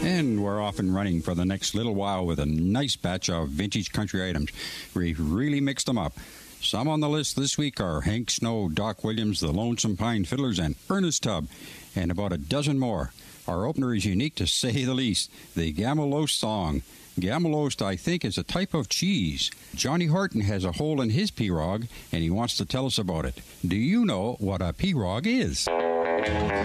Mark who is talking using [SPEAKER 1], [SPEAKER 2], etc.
[SPEAKER 1] And we're off and running for the next little while with a nice batch of vintage country items. We've really mixed them up. Some on the list this week are Hank Snow, Doc Williams, the Lonesome Pine Fiddlers, and Ernest Tubb, and about a dozen more. Our opener is unique to say the least, the Gammelost song. Gammelost, I think, is a type of cheese. Johnny Horton has a hole in his pirog, and he wants to tell us about it. Do you know what a pirog is?